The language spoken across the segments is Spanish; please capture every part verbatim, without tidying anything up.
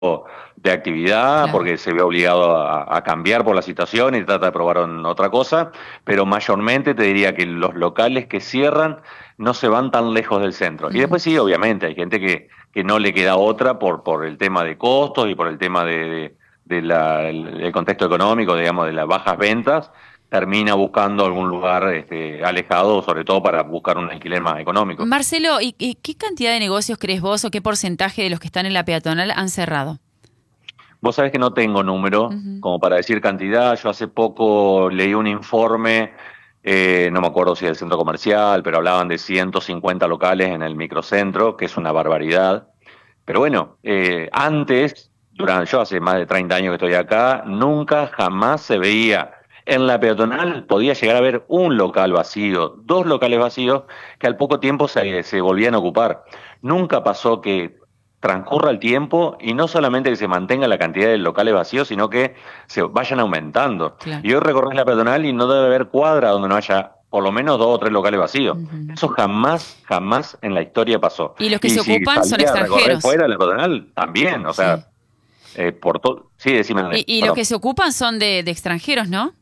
de actividad Claro. porque se ve obligado a, a cambiar por la situación y trata de probar un- otra cosa, pero mayormente te diría que los locales que cierran no se van tan lejos del centro. Y Ujú. después sí, obviamente, hay gente que, que no le queda otra por, por el tema de costos y por el tema de, de- de la- el, el contexto económico, digamos, de las bajas ventas, termina buscando algún lugar este, alejado, sobre todo para buscar un alquiler más económico. Marcelo, ¿y, y qué cantidad de negocios crees vos o qué porcentaje de los que están en la peatonal han cerrado? Vos sabés que no tengo número Ujú. como para decir cantidad. Yo hace poco leí un informe, eh, no me acuerdo si del centro comercial, pero hablaban de ciento cincuenta locales en el microcentro, que es una barbaridad. Pero bueno, eh, antes, durante, yo hace más de treinta años que estoy acá, nunca jamás se veía. En la peatonal podía llegar a ver un local vacío, dos locales vacíos que al poco tiempo se, se volvían a ocupar. Nunca pasó que transcurra el tiempo y no solamente que se mantenga la cantidad de locales vacíos, sino que se vayan aumentando. Claro. Y hoy recorres la peatonal y no debe haber cuadra donde no haya por lo menos dos o tres locales vacíos. Ujú. Eso jamás, jamás en la historia pasó. Y los que Y se si ocupan son salía a recorrer extranjeros. fuera de la peatonal, también, o Sí. sea, eh, por todo. Sí, decime, Y, Andrés, y los perdón. que se ocupan son de, de extranjeros, ¿no?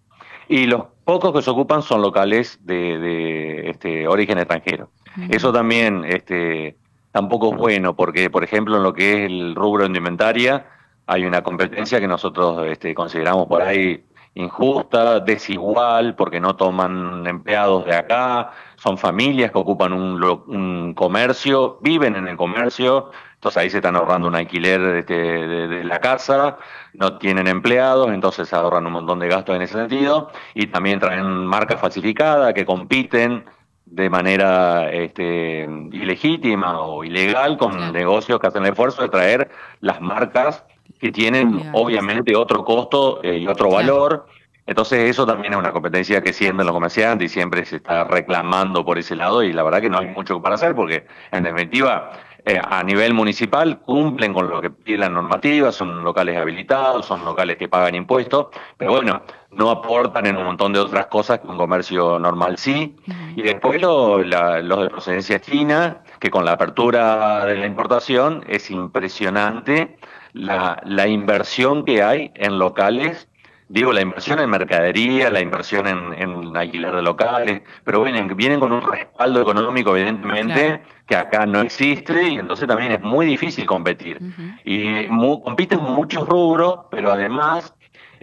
Y los pocos que se ocupan son locales de, de este, origen extranjero. Ujú. Eso también este, tampoco es bueno, porque, por ejemplo, en lo que es el rubro de indumentaria, hay una competencia que nosotros este, consideramos por ahí injusta, desigual, porque no toman empleados de acá, son familias que ocupan un, lo- un comercio, viven en el comercio, entonces ahí se están ahorrando un alquiler este, de, de la casa, no tienen empleados, entonces ahorran un montón de gastos en ese sentido y también traen marcas falsificadas que compiten de manera este, ilegítima o ilegal con Claro. negocios que hacen el esfuerzo de traer las marcas que tienen Legales. obviamente otro costo eh, y otro Claro. valor. Entonces eso también es una competencia que sienten los comerciantes y siempre se está reclamando por ese lado y la verdad que no hay mucho para hacer porque en definitiva eh, a nivel municipal cumplen con lo que pide la normativa, son locales habilitados, son locales que pagan impuestos, pero bueno, no aportan en un montón de otras cosas que un comercio normal sí. Ujú. Y después lo- la- los de procedencia china, que con la apertura de la importación es impresionante la, la inversión que hay en locales. Digo, la inversión en mercadería, la inversión en, en alquiler de locales, pero vienen, vienen con un respaldo económico, Claro. evidentemente, que acá no existe y entonces también es muy difícil competir. Ujú. Y mu- compiten con muchos rubros, pero además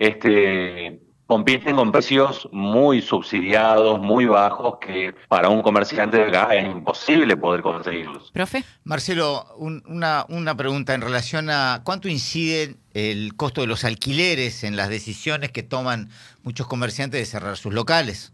este, compiten con precios muy subsidiados, muy bajos, que para un comerciante de acá es imposible poder conseguirlos. ¿Profe? Marcelo, un- una, una pregunta en relación a cuánto incide el costo de los alquileres en las decisiones que toman muchos comerciantes de cerrar sus locales.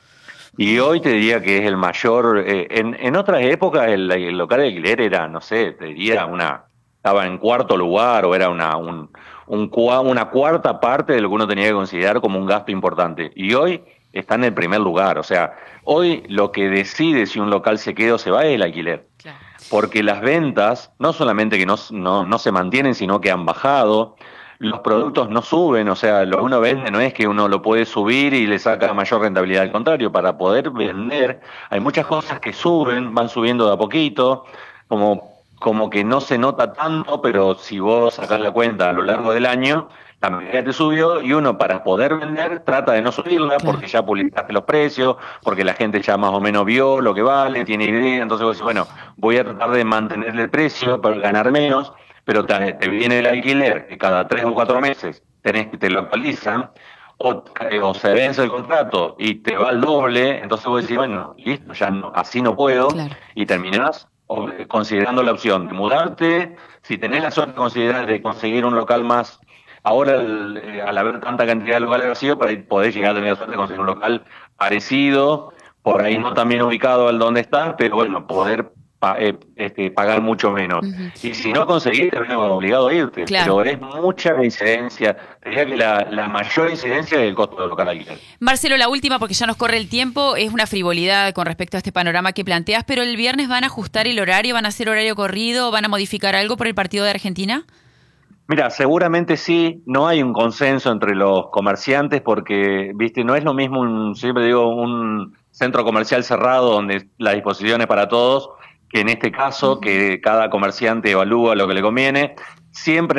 Y hoy te diría que es el mayor, eh, en, en otras épocas el, el local de alquiler era, no sé, te diría una, estaba en cuarto lugar o era una, un, un cua- una cuarta parte de lo que uno tenía que considerar como un gasto importante. Y hoy está en el primer lugar, o sea, hoy lo que decide si un local se queda o se va es el alquiler Claro. porque las ventas no solamente que no, no, no se mantienen, sino que han bajado, los productos no suben, o sea, lo que uno vende no es que uno lo puede subir y le saca mayor rentabilidad, al contrario, para poder vender hay muchas cosas que suben, van subiendo de a poquito, como, como que no se nota tanto, pero si vos sacás la cuenta a lo largo del año, la medida te subió y uno para poder vender trata de no subirla Claro. porque ya publicaste los precios, porque la gente ya más o menos vio lo que vale, tiene idea, entonces vos decís, bueno, voy a tratar de mantener el precio para ganar menos, pero te, te viene el alquiler que cada tres o cuatro meses tenés que te lo actualizan, o, eh, o se vence el contrato y te va al doble, entonces vos decís, bueno, listo, ya no, así no puedo, Claro. y terminás o, eh, considerando la opción de mudarte, si tenés la suerte de, considerar, de conseguir un local más. Ahora, el, eh, al haber tanta cantidad de locales vacíos, por ahí podés llegar a tener la suerte de conseguir un local parecido, por ahí no tan bien ubicado al donde estás, pero bueno, poder pa- eh, este, pagar mucho menos. Ujú. Y si no conseguís, te ves obligado a irte, Claro. pero es mucha la incidencia. Diría que la, la mayor incidencia es el costo del local alquiler. Marcelo, la última, porque ya nos corre el tiempo, es una frivolidad con respecto a este panorama que planteas, pero el viernes van a ajustar el horario, van a hacer horario corrido, van a modificar algo por el partido de Argentina. Mira, seguramente sí, no hay un consenso entre los comerciantes porque, viste, no es lo mismo un, siempre digo, un centro comercial cerrado donde la disposición es para todos que en este caso, que cada comerciante evalúa lo que le conviene. Siempre